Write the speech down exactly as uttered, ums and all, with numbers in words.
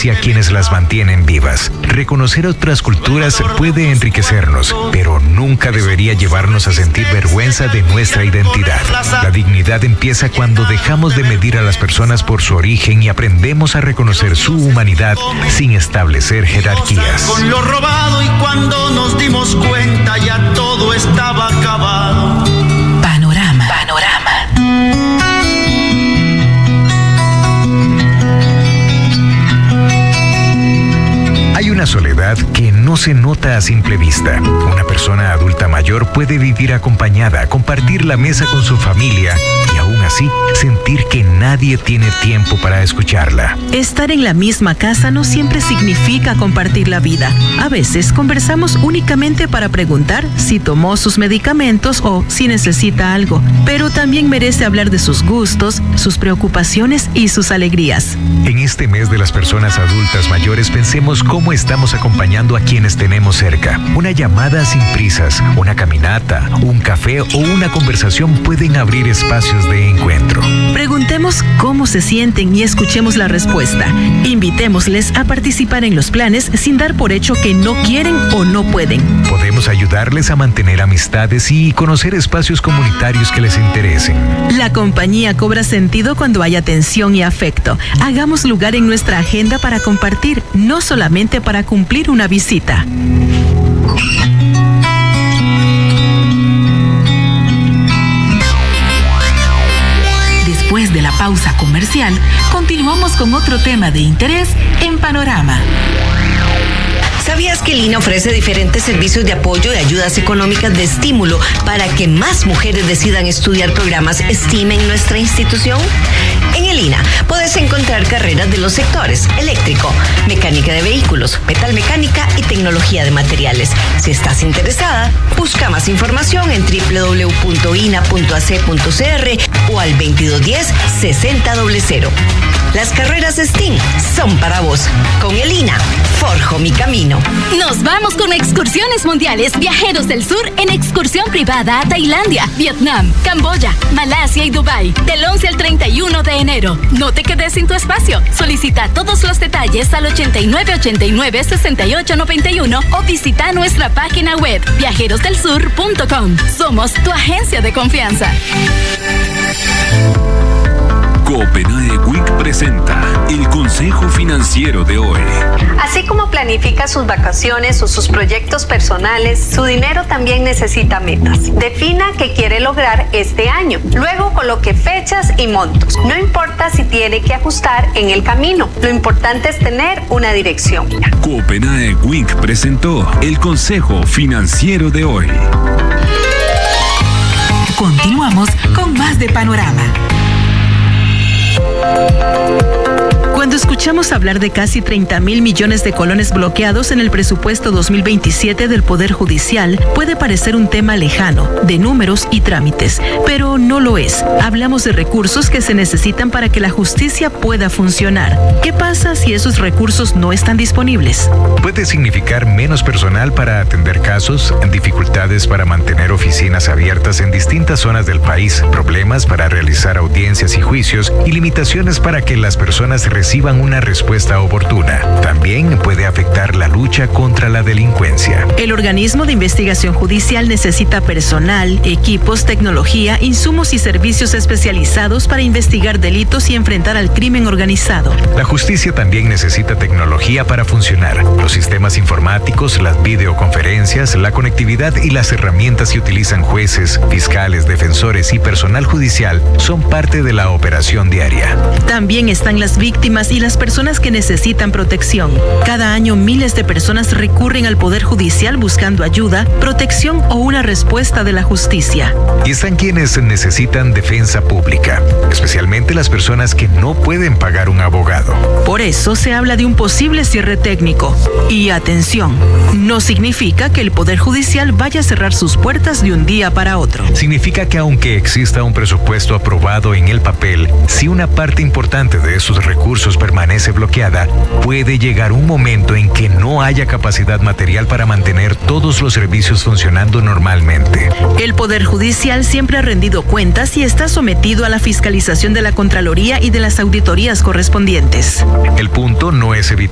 hacia quienes las mantienen vivas. Reconocer otras culturas puede enriquecernos, pero nunca debería llevarnos a sentir vergüenza de nuestra identidad. La dignidad empieza cuando dejamos de medir a las personas por su origen y aprendemos a reconocer su humanidad sin establecer jerarquías. Con lo robado y cuando nos dimos cuenta ya todo estaba acabado. Panorama. Panorama. Hay una soledad que no se nota a simple vista. Una persona adulta mayor puede vivir acompañada, compartir la mesa con su familia y aún así sentir que nadie tiene tiempo para escucharla. Estar en la misma casa no siempre significa compartir la vida. A veces conversamos únicamente para preguntar si tomó sus medicamentos o si necesita algo, pero también merece hablar de sus gustos, sus preocupaciones y sus alegrías. En este mes de las personas adultas mayores, pensemos cómo estamos acompañando a quienes tenemos cerca. Una llamada sin prisas, una caminata, un café o una conversación pueden abrir espacios de encuentro. Preguntemos cómo se sienten y escuchemos la respuesta. Invitémosles a participar en los planes sin dar por hecho que no quieren o no pueden. Podemos ayudarles a mantener amistades y conocer espacios comunitarios que les interesen. La compañía cobra sentido cuando hay atención y afecto. Hagamos lugar en nuestra agenda para compartir, no solamente para cumplir una visita. Después de la pausa comercial, continuamos con otro tema de interés en Panorama. ¿Sabías que el I N A ofrece diferentes servicios de apoyo y ayudas económicas de estímulo para que más mujeres decidan estudiar programas STEAM en nuestra institución? En el I N A puedes encontrar carreras de los sectores eléctrico, mecánica de vehículos, metalmecánica y tecnología de materiales. Si estás interesada, busca más información en doble u doble u doble u punto i n a punto a c punto c r o al veintidós diez sesenta cero. Las carreras STEAM son para vos. Con el I N A, forjo mi camino. Nos vamos con excursiones mundiales Viajeros del Sur en excursión privada a Tailandia, Vietnam, Camboya, Malasia y Dubái, del once al treinta y uno de enero. No te quedes sin tu espacio. Solicita todos los detalles al ochenta y nueve ochenta y nueve sesenta y ocho noventa y uno o visita nuestra página web viajeros del sur punto com. Somos tu agencia de confianza. Copenhague Week presenta el consejo financiero de hoy. Así como planifica sus vacaciones o sus proyectos personales, su dinero también necesita metas. Defina qué quiere lograr este año. Luego coloque fechas y montos. No importa si tiene que ajustar en el camino. Lo importante es tener una dirección. Copenhague Week presentó el consejo financiero de hoy. Continuamos con más de Panorama. Cuando escuchamos hablar de casi treinta mil millones de colones bloqueados en el presupuesto dos mil veintisiete del Poder Judicial, puede parecer un tema lejano, de números y trámites, pero no lo es. Hablamos de recursos que se necesitan para que la justicia pueda funcionar. ¿Qué pasa si esos recursos no están disponibles? Puede significar menos personal para atender casos, dificultades para mantener oficinas abiertas en distintas zonas del país, problemas para realizar audiencias y juicios y limitaciones para que las personas reciban una respuesta oportuna. También puede afectar la lucha contra la delincuencia. El organismo de investigación judicial necesita personal, equipos, tecnología, insumos y servicios especializados para investigar delitos y enfrentar al crimen organizado. La justicia también necesita tecnología para funcionar. Los sistemas informáticos, las videoconferencias, la conectividad y las herramientas que utilizan jueces, fiscales, defensores y personal judicial son parte de la operación diaria. También están las víctimas y las personas que necesitan protección. Cada año miles de personas recurren al Poder Judicial buscando ayuda, protección o una respuesta de la justicia. Y están quienes necesitan defensa pública, especialmente las personas que no pueden pagar un abogado. Por eso se habla de un posible cierre técnico. Y atención, no significa que el Poder Judicial vaya a cerrar sus puertas de un día para otro. Significa que aunque exista un presupuesto aprobado en el papel, si una parte importante de esos recursos permanece bloqueada, puede llegar un momento en que no haya capacidad material para mantener todos los servicios funcionando normalmente. El Poder Judicial siempre ha rendido cuentas y está sometido a la fiscalización de la Contraloría y de las auditorías correspondientes. El punto no es evitar